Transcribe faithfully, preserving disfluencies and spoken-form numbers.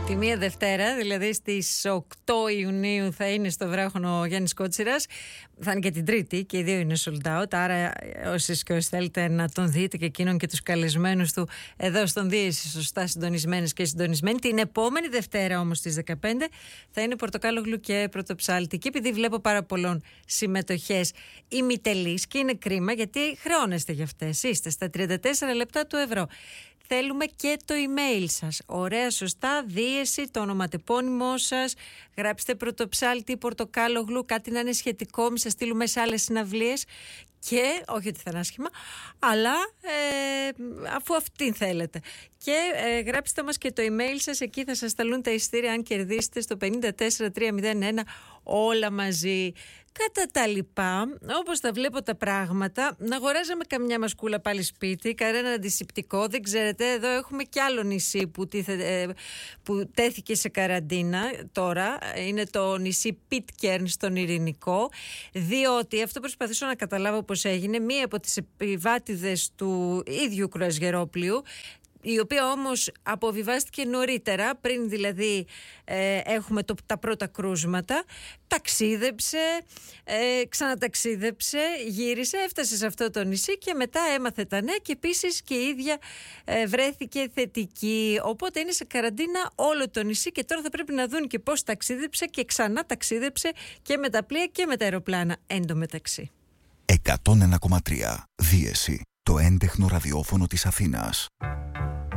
Τη μία Δευτέρα, δηλαδή στις οκτώ Ιουνίου, θα είναι στο Βράχονο ο Γιάννης Κότσιρας. Θα είναι και την Τρίτη και οι δύο είναι sold out. Άρα, όσοι και όσοι θέλετε να τον δείτε και εκείνον και τους καλεσμένους του εδώ στον Δίεση, σωστά συντονισμένες και συντονισμένοι. Την επόμενη Δευτέρα όμως στις δεκαπέντε θα είναι Πορτοκάλογλου και Πρωτοψάλτη. Και επειδή βλέπω πάρα πολλών συμμετοχές ημιτελείς και είναι κρίμα γιατί χρεώνεστε για αυτές. Είστε στα τριάντα τέσσερα λεπτά του ευρώ. Θέλουμε και το email σας. Ωραία, σωστά, Δίεση, το ονοματεπώνυμό σας. Γράψτε Πρωτοψάλτη, Πορτοκάλογλου, κάτι να είναι σχετικό, μη σας στείλουμε σε άλλες συναυλίες. Και, όχι ότι θα είναι άσχημα, αλλά ε, αφού αυτήν θέλετε. Και ε, γράψτε μας και το email σας, εκεί θα σας σταλούν τα εισιτήρια αν κερδίσετε στο πέντε τέσσερα τρία μηδέν ένα όλα μαζί. Κατά τα λοιπά, όπως τα βλέπω τα πράγματα, να αγοράζαμε καμιά μασκούλα πάλι σπίτι, κανένα αντισηπτικό. Δεν ξέρετε, εδώ έχουμε κι άλλο νησί που, τίθε, που τέθηκε σε καραντίνα τώρα. Είναι το νησί Πίτκερν στον Ειρηνικό. Διότι, αυτό προσπαθήσω να καταλάβω πώς έγινε, μία από τις επιβάτηδες του ίδιου κρουαζιερόπλοιου, η οποία όμως αποβιβάστηκε νωρίτερα, πριν δηλαδή ε, έχουμε το, τα πρώτα κρούσματα, ταξίδεψε, ε, ξαναταξίδεψε, γύρισε, έφτασε σε αυτό το νησί και μετά έμαθε τα νέα και επίσης και η ίδια ε, βρέθηκε θετική. Οπότε είναι σε καραντίνα όλο το νησί και τώρα θα πρέπει να δουν και πώς ταξίδεψε και ξανά ταξίδεψε και με τα πλοία και με τα αεροπλάνα εντωμεταξύ. εκατόν ένα κόμμα τρία Δίεση, το έντεχνο ραδιόφωνο της Αθήνας.